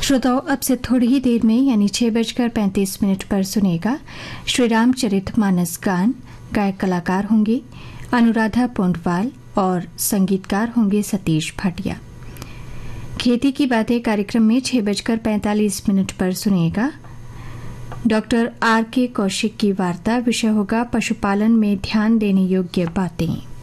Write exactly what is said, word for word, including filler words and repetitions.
श्रोताओं, अब से थोड़ी ही देर में यानी छह बजकर पैंतीस मिनट पर सुनेगा श्री रामचरित मानस गान। गायक कलाकार होंगे अनुराधा पोंडवाल और संगीतकार होंगे सतीश भाटिया। खेती की बातें कार्यक्रम में छह बजकर पैंतालीस मिनट पर सुनेगा डॉक्टर आर के कौशिक की वार्ता। विषय होगा पशुपालन में ध्यान देने योग्य बातें।